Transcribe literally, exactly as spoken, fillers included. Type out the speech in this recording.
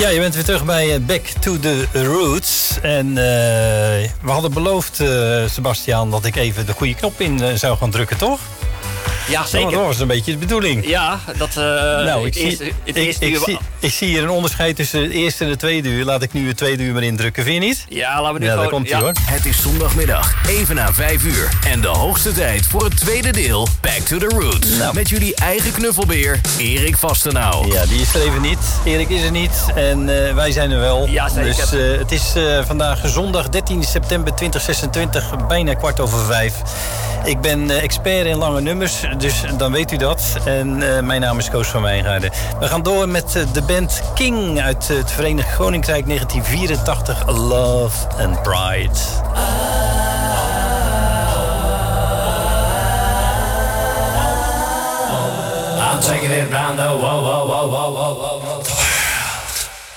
Ja, je bent weer terug bij Back to the Roots. En uh, we hadden beloofd, uh, Sebastiaan, dat ik even de goede knop in uh, zou gaan drukken, toch? Ja, zeker. Dat was een beetje de bedoeling. Ja, dat... Uh, nou, ik, het eerste, zie, het ik, eerste ik, uur... zie, ik zie hier een onderscheid tussen het eerste en het tweede uur. Laat ik nu het tweede uur maar indrukken, vind je niet? Ja, laten we nu ja, gewoon... daar komt ja. hij, hoor. Het is zondagmiddag, even na vijf uur. En de hoogste tijd voor het tweede deel Back to the Roots. Nou. Met jullie eigen knuffelbeer, Erik Vastenau. Ja, die is er even niet. Erik is er niet. En uh, wij zijn er wel. Ja, zeker. Dus uh, het is uh, vandaag zondag dertien september twintig zesentwintig. Bijna kwart over vijf. Ik ben uh, expert in lange nummers, dus dan weet u dat. En uh, mijn naam is Koos van Wijngaarden. We gaan door met uh, de band King uit uh, het Verenigd Koninkrijk negentien vierentachtig. Love and Pride. I'm taking it round the whoa, whoa, whoa, whoa, whoa, whoa.